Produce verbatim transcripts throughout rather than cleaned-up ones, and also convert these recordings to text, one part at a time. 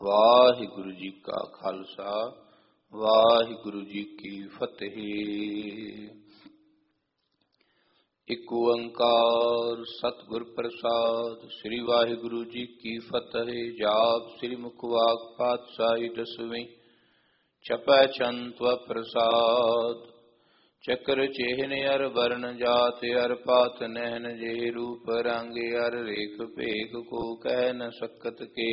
वाहिगुरु जी का खालसा वाहिगुरु जी की फतेह। एक ओंकार सतगुर प्रसाद श्री वाहिगुरु जी की फतेह। जाप श्री मुखवाक पातशाही दसवीं छपै चंत व प्रसाद। चक्र चेहन अर वर्ण जात अर पात नहन जे रूप रंगे अर रेख पेख को कह न सकत के।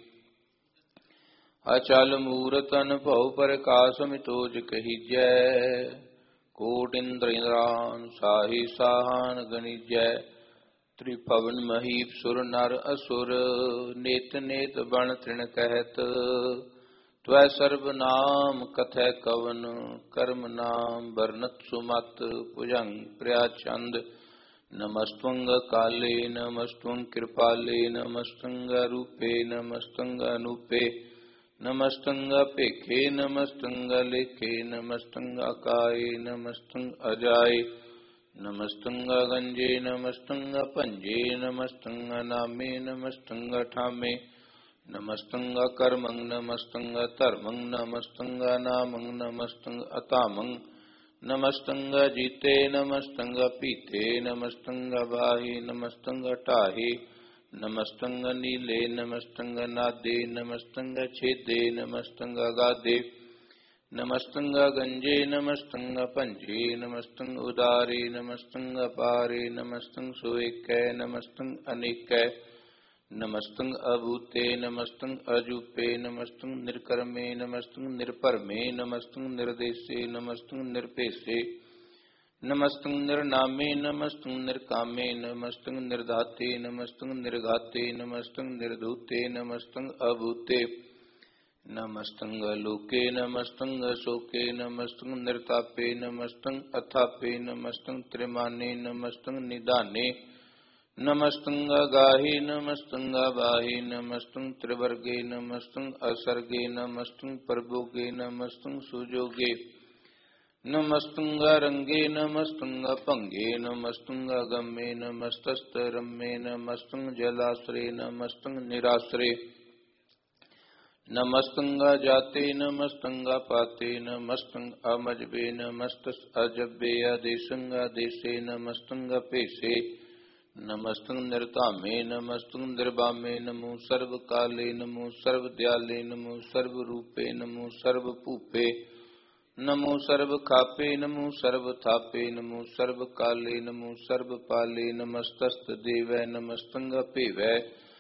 अचल मूरत अनुभव प्रकाश मितोज कहिजै। कोट इंद्र इंद्रान साहि साहान गणिजै। त्रिभुवन महीप सुर नर असुर नेत नेत बण तृण कहत। त्वै सर्वनाम कथय कवन कर्म नाम वर्णत सुमत। भुजंग प्रयाचंद नमस्तुंग काले नमस्तुंग कृपाले नमस्तुंग रूपे नमस्तुंग अनूपे नमस्तंग पेखे नमस्तंग लेखे नमस्तंग अकाय नमस्तंग अजाय नमस्तंग गंजे नमस्तंग पंजे नमस्तंग नामे नमस्तंग ठामे नमस्तंग कर्मंग नमस्तंग धर्मंग नमस्तंग नामंग नमस्तंग अतामंग नमस्तंग जीते नमस्तंग पीते नमस्तंग बाहि नमस्तंग टाहे नमस्तंग नीले नमस्तंग नादे नमस्तंग छेदे नमस्तंग गादे नमस्तंग गंजे नमस्तंग पंजे नमस्तंग उदारे नमस्तंग पारे नमस्तंग सुएकै नमस्तंग अनेकै नमस्तंग अभूते नमस्तंग अजूपे नमस्तंग निर्कर्मे नमस्तंग निर्परमे नमस्तंग निर्देशे नमस्तंग निर्पेशे नमस्तंग निर्नामे नमस्तंग निर्कामे नमस्तंग निर्धाते नमस्तंग निर्घाते नमस्तंग निर्धूते नमस्तंग अभूते नमस्तंग लोके नमस्तंग शोके नमस्तंग निर्तापे नमस्तंग अथापे नमस्तंग त्रिमाने नमस्तंग निदाने नमस्तंग गाहे नमस्तंग बाहे नमस्तंग त्रिवर्गे नमस्तंग असर्गे नमस्तंग प्रभोगे नमस्तंग सुजोगे नमस्तंग रंगे नमस्तंग पंगे नमस्तंग गम्मे नमस्तस्तरम्मे नमस्तंग जलाश्रे नमस्तंग निराश्रे नमस्तंग जाते नमस्तंग पाते नमस्तंग अमजबे नमस्तस अजबे आदेशंग आदेशे नमस्तंग पेशे नमस्तंग निर्तामे नमस्तंग निर्बामे नमो सर्वकाले नमो सर्वदयाले नमो सर्वरूपे नमो सर्वभूपे नमो सर्व खापे नमो सर्व थापे नमो सर्व काले नमो सर्व पाले नमस्तस्त देवै नमस्तंग पेवै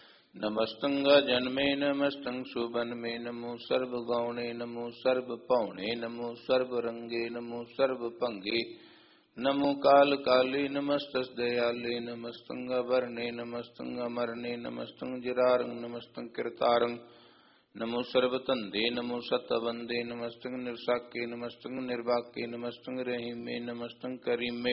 नमस्तंग जन्मे नमस्तंग सुबन्मे नमो सर्व गौणे नमो सर्व पौणे नमो सर्व रंगे नमो सर्व भंगे नमो काल काले नमस्तस् दयाले नमस्तंग वर्णे नमस्तंग अमरणे नमस्तंग जिरारंग नमस्तंग कृतारंग नमो सर्वतंदे नमो सतवंदे नमस्तंग निर्साके नमस्तंग निर्वाके नमस्तंग रहीमे नमस्तंग करीमे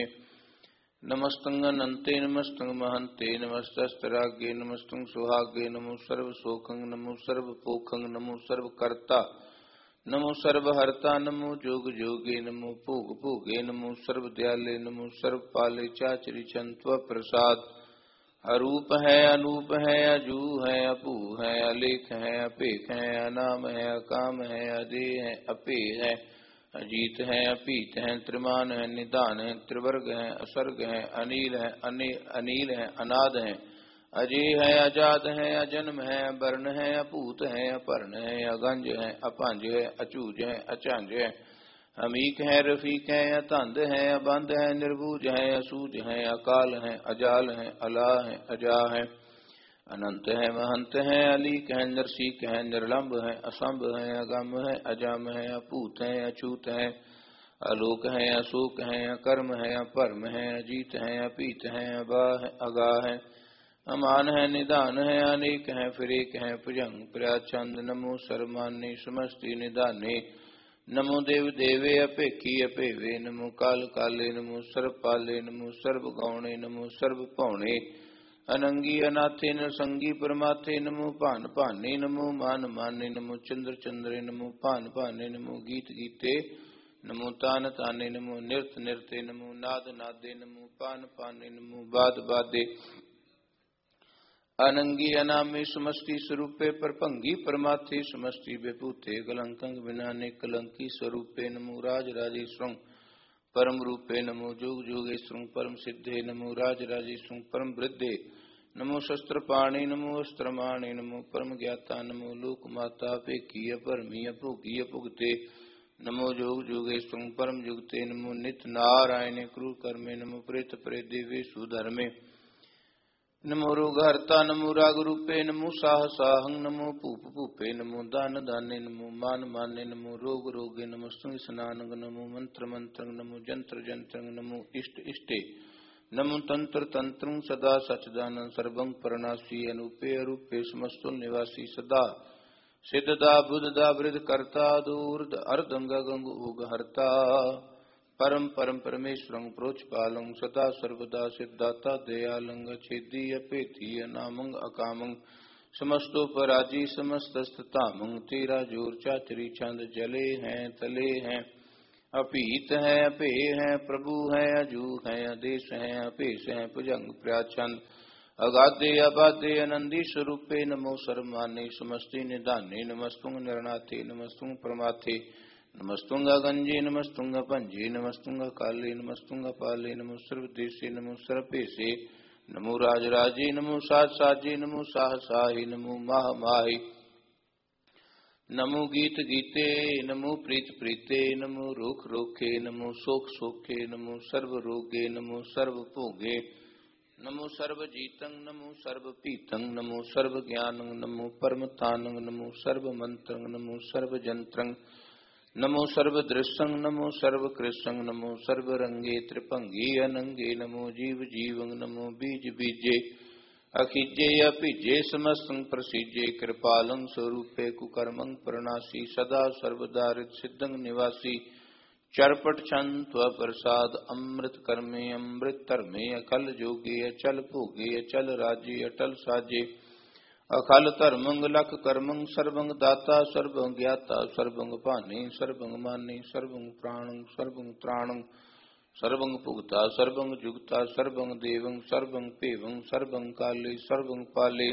नमस्तंग अनंते नमस्तंग महंते नमस्तस्तरागे नमस्तंग सुहागे नमो सर्व सोखंग नमो सर्व पोखंग नमो सर्व कर्ता नमो सर्वहर्ता नमो जोग जोगे नमो भोग भोगे नमो सर्व दयाले नमो सर्व पाले चाचरी चंत्व प्रसाद अरूप है अनूप है अजू है अपू है अलेख है अपेख है अनाम है अकाम है अजेय है अपेय है अजीत है अपीत है त्रिमान है निदान है त्रिवर्ग है असर्ग है अनिल है अने अनिल है अनाद है अजय है अजात है अजन्म है वर्ण है अपूत है अपर्ण है अगंज है अपांज है अचूज है अचांज है अमीक है रफीक है अतंद है अबंध है निर्बूज है असूज है अकाल है अजाल है अला है अजा है अनंत है महंत है अलीक है नरसीक है निर्लंब है असंभ है अगम है अजम है अपूत है अछूत है अलोक है अशोक है अकर्म है अपरम है अजीत है अपीत है अबा है अगा है अमान है निदान है अनेक है फिरेक है भुजंग प्रयाचंद नमो सर्वमान्य समस्ति निदाने नमो देव देवे अपेखी अपेवे नमो काल काले नमो सर्व पाले नमो सर्व गौणे नमो सर्व पौणे अनंगी अनाथे नरसंगी परमाथे नमो भान भाने नमो मान माने नमो चंद्र चंद्रे नमो भान भाने नमो गीत गीते नमो तान ताने नमो नृत नृते नमो नाद नादे नमो पान पाने नमो बाद बादे अनंगी अनामी समष्टि स्वरूपे परभंगी परमात्थे समष्टि विभूते कलंकंग विनाने कलंकी स्वरूपे नमो राज राजेश्वरं परम रूपे नमो जोग जोगेश्वरं परम सिद्धे नमो राज राजेश्वरं परम वृद्धे नमो शस्त्र पाणी नमो अस्त्रमाणी नमो परम ज्ञाता नमो लोक माता पेकीय परमीय भोगीय भुगते नमो जोग जोगेश्वरं परम जुगते नमो नित्य नारायण क्रूर कर्मे नमो प्रेत प्रेत देवे सुधर्मे नमो रोगहर्ता नमो राग रूपे नमो साहसाहं नमो भूप भूपे नमो दान दाने नमो मान माने नमो रोग रोगे नमो स्तुति स्नानंग नमो मंत्र मंत्रं नमो जंत्र जंत्रं नमो इष्ट इष्टे नमो तंत्र तंत्रं सदा सच्चिदानंद सर्वं परनासी अनुपे अरूपे समस्तुल निवासी सदा सिद्धदा बुद्धदा वृद्ध कर्ता दूर अर्धंग गंग उग हरता परम परम परमेश्वरं प्रोचपालं सदा सर्वदा सिद्धाता दयालंग छेदी अपेथी अनामंग अकामं समस्तोपराजी समस्तस्ततामं तेरा जोर चाचरी छंद जले हैं तले हैं अपीत हैं अपे हैं प्रभु हैं अजू हैं आदेश हैं अपेश हैं भुजंग प्रयाचंद अगाधे अबाधे आनंदी स्वरूपे नमो सर्वमाने समस्ति निदाने नमस्तुंग निर्णाथे नमस्तुंग परमाथे नमस्तुंग गंजे नमस्तुंग पंजे नमस्तुंग काले नमस्तुंग पाले नमो सर्वदेशे नमो सर्वेशे नमो राजराजे नमो साज साजे नमो साहसाहि नमो माह माहि नमो गीत गीते नमो प्रीत प्रीते नमो रोख रोखे नमो सोख सोखे नमो सर्व रोगे नमो सर्व भोगे नमो सर्व जीतं नमो सर्व पीतं नमो सर्व ज्ञानं नमो परमतानं नमो सर्व मंत्रं नमो सर्व जंत्रं नमो सर्व दृश्यं नमो सर्व कृष्णं नमो सर्व रंगे त्रिपंगी अनंगे नमो जीव जीवं नमो बीज बीजे अखिजे अपिजे समस्तं प्रसिजे कृपालं स्वरूपे कुकर्मं प्रणासी सदा सर्वदा सिद्धं निवासी चरपट छंद प्रसाद अमृत कर्मे अमृत धर्मे अखल जोगे अचल भोगे अचल राजे अटल साजे अखल धर्मंग लख कर्मंग सर्वंग दाता सर्वंग ज्ञाता सर्वंग पानी सर्वंग मानी सर्वंग प्राणं सर्वंग त्राणं सर्वंग भुगता सर्वंग जुगता सर्वंग देवं सर्वंग पेवं सर्वंग काले सर्वंग पाले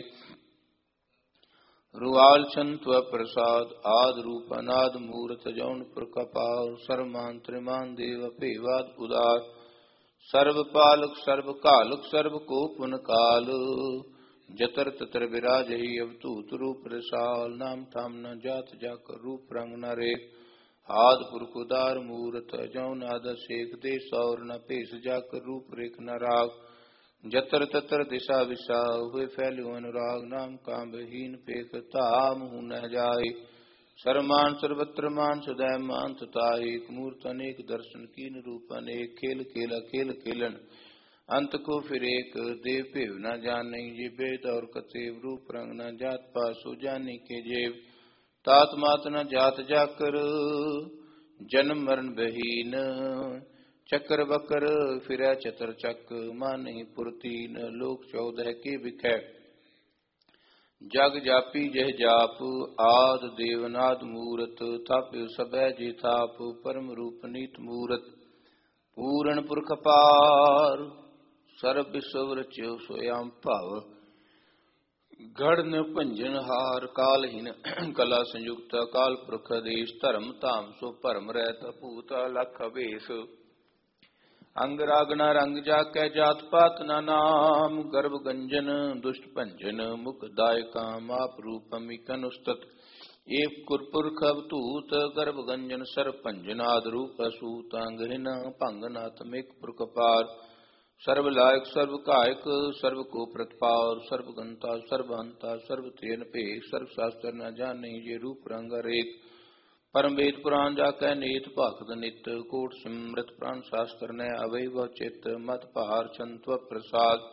रुआल छंत्व प्रसाद आद रूप अनाद मूर्त जौन प्रकपाल सर्वमान त्रिमान देव पेवाद उदार सर्व पालक सर्व कालक सर्व को पुन काल जतर ततर विराज ही अवतूत रूप रसाल नाम थाम न जात जाकर रूप रंग न रे आद पुरख उदार मूर्त जौ नाद शेख देश और न पेश जाकर रूप रेख न राग जतर ततर दिशा विशा हुए फैल्यो अनुराग नाम कामहीन पेख ताम हूं न जाए सर्वमान सर्वत्र मान सदैव मान तथा एक मूर्त अनेक दर्शन कीन रूप अनेक खेल खेल खेल खेलन अंत को फिर एक देव पेव न जाने ये वेद और कतेव रूप रंग न जात पासो जाने के जेव तात मात न जात जाकर जन्म मरण बहीन चक्र बकर फिर चतर चक माने पुरतीन लोक चौदह के बिखै जग जापी जह जाप आद देवनाद मूरत थाप सबै जे थाप परम रूप नीत मूरत पूर्ण पुरख पार सर्व विश्व रच्यो सोयाम भाव गढ़ भंजन हार कालहीन कला संयुक्त काल पुरख देश धर्म धाम सो भरम रहत भूत लख अवेश अंग रागना रंग जाकै जात पात ना नाम गर्भ गंजन दुष्ट भंजन मुख दायका माप रूपम इकन उस्तत एक कुरपुरख अवतूत गर्भ गंजन सर भंजन आद रूप असूत अंगहीन भंग नाथ मेक पुरख पार सर्व लायक सर्व कायक सर्व को प्रतिपार सर्व गंता सर्व हंता सर्व तेन पे सर्व शास्त्र न जाने ये रूप रंग रेख परम वेद पुराण जाकै नेत भक्त नित कोट सिमृत प्राण शास्त्र न अवैव चित मत पार छंत्व प्रसाद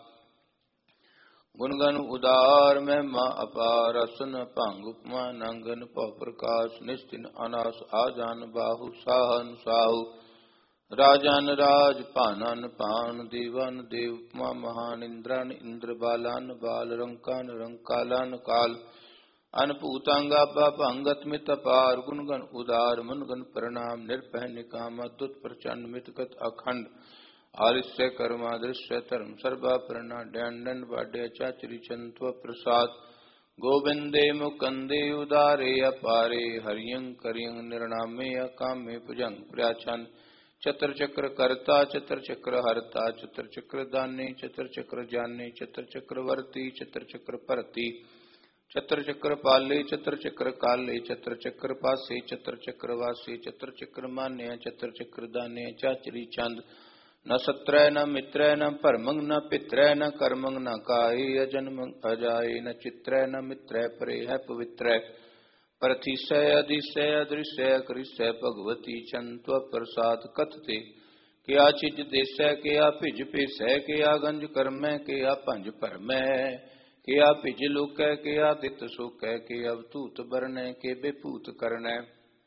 गुणगन उदार महिमा अपार असन भंग उपमा नंगन पौ प्रकाश निस्तिन अनास आजान बाहु साहन साहु राजन राज पानन पान देवन देव उपमा महान इंद्रन इंद्र बालान बाल रंकान रंकालन काल अनपूतांगा भंगत मित अपार गुणगन उदार मुनगन प्रणाम निर्भय निकाम अद्भुत प्रचंड मितगत अखंड आलस्य कर्मादृश्य धर्म सर्वा प्रणाड्यांडन बाड्य चाचरी चंत्व प्रसाद गोविंदे मुकंदे उदारे अपारे हरियं करियं निर्णामे अकामे भुजंग प्रयाचन चतर चक्र कर्ता चतर चक्र हरता चतर चक्र दाने चतर चक्र जाने चतर चक्र वर्ती चतर चक्र परती चतर चक्र पाले चतर चक्र काले चतर चक्र पासे चतर चक्र वासे चतर चक्र मान्य चतर चक्र दाने चाचरी चंद न सत्रय न मित्रय न परमंग न पित्रय न कर्मंग न काय अजन्मंग अजाय न चित्रय न मित्रय परे है पवित्रय प्रथिशय अधिशय अदृश्य कृष्य भगवती चंत्व प्रसाद कथते के आ चिज देशय के आ पिज पेशय के आ गंज कर्मय के आ पंज परमय के आ पिज लोकय के आ दित सुकय के अवतूत बरनय के बेपूत करणय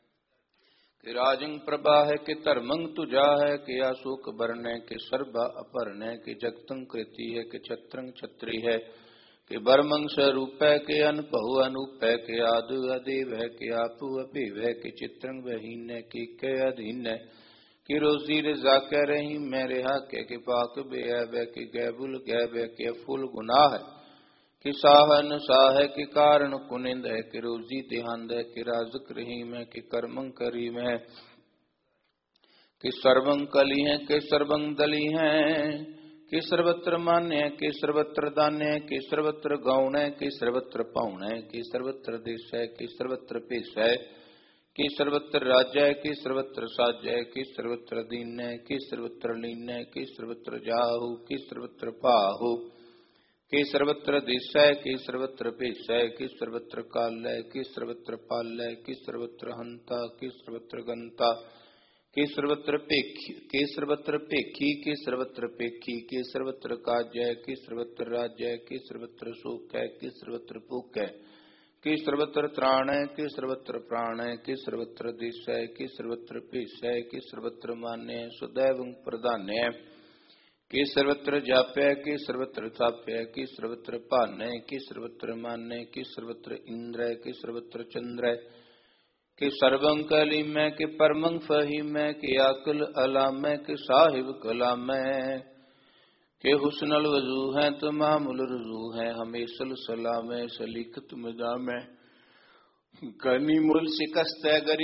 कि राजंग प्रभा है कि धर्मंग तुझा है कि आशोक बरन है कि सर्वा अपर्ण है कि जगतंग कृति है कि छत्रंग छत्री है कि बरमंग स्वरूप है कि अनपहु अनूप है कि आदु अदेव है कि आपु अभिव है कि चित्रंग वहीन है कि के अधीन है कि रोजी रजा कह रही मैं रेहा के कि पाक बेअब है कि गैबुल गैब है कि फुल गुनाह है कि साहन साह कि कारण कुनिंद है कि रोजी देहांद है कि राजक रहीम है कि कर्मं करीम है कि सर्वं कली है कि सर्वं दली है कि सर्वत्र मान्य है कि सर्वत्र दान्य है कि सर्वत्र गौण है कि सर्वत्र पाउन है कि सर्वत्र देश है कि सर्वत्र पेश है कि सर्वत्र राज्य है कि सर्वत्र साज्य है कि सर्वत्र दीन है कि सर्वत्र लीन है कि सर्वत्र जाहु कि सर्वत्र पाहु कि सर्वत्र दिशय कि सर्वत्र पेशय कि सर्वत्र कालय कि सर्वत्र पालय कि सर्वत्र हंता कि सर्वत्र गंता कि सर्वत्र पेखी कि सर्वत्र पेखी कि सर्वत्र पेखी कि सर्वत्र काजय कि सर्वत्र राज्य कि सर्वत्र शोक है कि सर्वत्र भूख है कि सर्वत्र त्राण है कि सर्वत्र प्राण है कि सर्वत्र दिशय कि सर्वत्र पेशय कि सर्वत्र मान्य सुदैव प्रधान्य कि सर्वत्र जाप्य कि सर्वत्र थाप्य कि सर्वत्र पान्य कि सर्वत्र मान्य कि सर्वत्र इंद्र कि सर्वत्र चंद्र कि सर्वं कलिमय कि परमं फहीमय कि आकुल अलामय कि साहिब कलामय कि हुस्नल वजू है तो मामूल रुजू है हमेशल सलाम सलीखत मिदाम गनी मुल शिकस्त गरी